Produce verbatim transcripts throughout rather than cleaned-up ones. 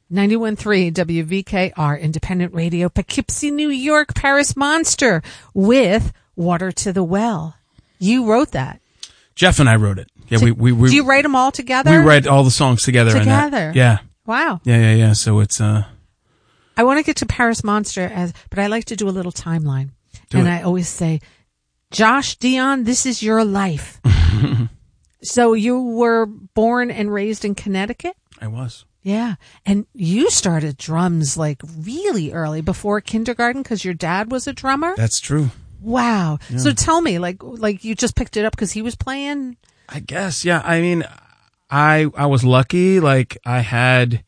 ninety-one point three W V K R, Independent Radio, Poughkeepsie, New York, Paris Monster with Water to the Well. You wrote that. Jeff and I wrote it. Yeah, so, we, we, we, do you write them all together? We write all the songs together. Together. Yeah. Wow. Yeah, yeah, yeah. So it's, uh, I want to get to Paris Monster as, but I like to do a little timeline. Do and it. I always say, Josh Dion, this is your life. So you were born and raised in Connecticut? I was. Yeah. And you started drums like really early, before kindergarten, because your dad was a drummer? That's true. Wow. Yeah. So tell me, like, like you just picked it up because he was playing? I guess, yeah. I mean, I I was lucky. Like, I had,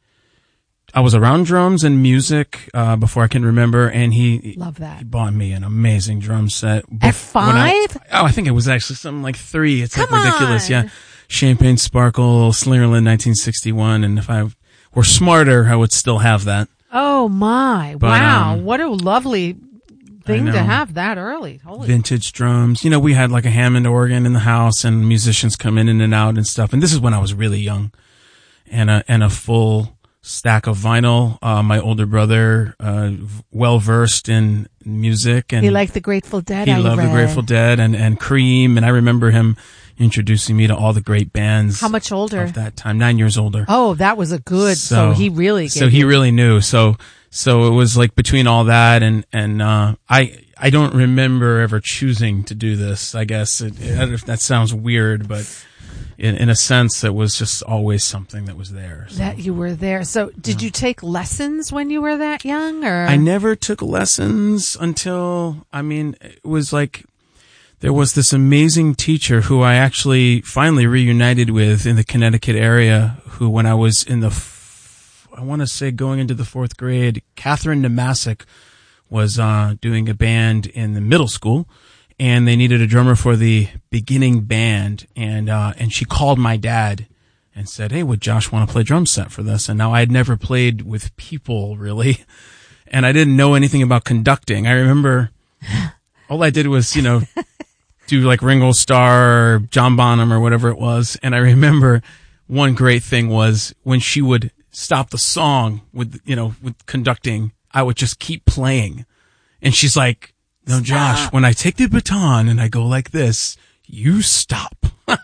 I was around drums and music uh, before I can remember, and he Love that. He bought me an amazing drum set. At five? I, oh, I think it was actually something like three. It's Come like ridiculous. on. Yeah. Champagne Sparkle, Slingerland nineteen sixty-one, and if I were smarter, I would still have that. Oh my. But, wow. um, what a lovely thing know. to have that early. Holy Vintage drums. You know, we had like a Hammond organ in the house, and musicians come in and out and stuff. And this is when I was really young, and a and a full stack of vinyl. Uh, my older brother, uh, well versed in music, and He liked the Grateful Dead. he I loved read. the Grateful Dead and and Cream. And I remember him introducing me to all the great bands. How much older? Of that time, nine years older. Oh, that was a good. So, So- he really. Gave So he you- really knew. So so it was like between all that and and uh, I I don't remember ever choosing to do this. I guess it, I don't know if that sounds weird, but in in a sense, it was just always something that was there. So. that you were there. So did you take lessons when you were that young, or I never took lessons until, I mean, it was like, there was this amazing teacher who I actually finally reunited with in the Connecticut area, who when I was in the, f- I want to say going into the fourth grade, Catherine Nemasic was uh, doing a band in the middle school, and they needed a drummer for the beginning band, and uh, and she called my dad and said, "Hey, would Josh want to play drum set for this?" And now I had never played with people really, and I didn't know anything about conducting. I remember all I did was, you know, do like Ringo Starr or John Bonham or whatever it was. And I remember one great thing was when she would stop the song with, you know, with conducting, I would just keep playing. And she's like, "No, Stop. Josh, when I take the baton and I go like this, you stop."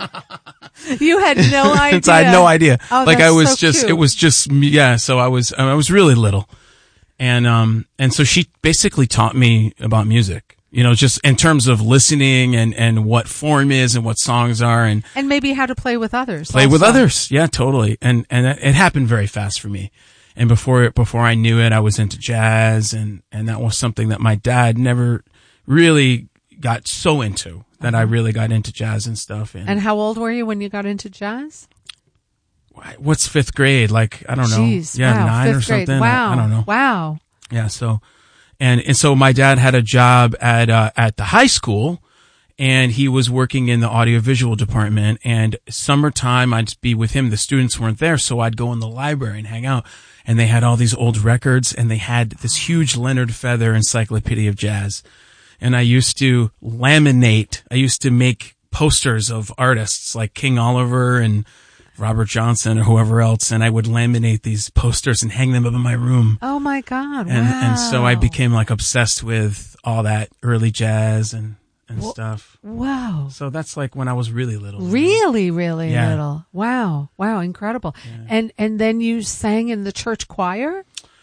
you had no idea? So I had no idea. Oh, like that's I was so just, cute. it was just, me- yeah. So I was, I was really little. And, um, and so she basically taught me about music, you know, just in terms of listening and, and what form is and what songs are and and maybe how to play with others. play with also. others. Yeah, totally. And, and it it happened very fast for me. And before it, before I knew it, I was into jazz, and, and that was something that my dad never really got so into, that I really got into jazz and stuff. And, And how old were you when you got into jazz? what's fifth grade? Like, I don't know. Jeez, yeah, wow, nine fifth or something. grade. Wow, I, I don't know. Wow. Yeah. So, and, and so my dad had a job at, uh, at the high school, and he was working in the audiovisual department, and summertime I'd be with him. The students weren't there. So I'd go in the library and hang out, and they had all these old records, and they had this huge Leonard Feather Encyclopedia of Jazz. And I used to laminate, I used to make posters of artists like King Oliver and Robert Johnson or whoever else, and I would laminate these posters and hang them up in my room. Oh my God! And wow. and so I became like obsessed with all that early jazz and, and Well, stuff. Wow. So that's like when I was really little. you know. Really, really Yeah. little. Wow. Wow. Incredible. Yeah. And and then you sang in the church choir?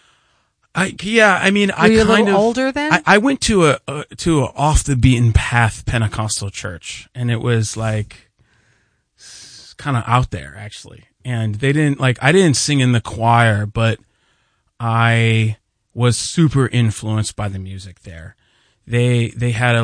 I yeah, I mean, I Were you a kind little of older then? I, I went to a, a to a off the beaten path Pentecostal church, and it was like kind of out there actually. And they didn't like I didn't sing in the choir, but I was super influenced by the music there. They they had a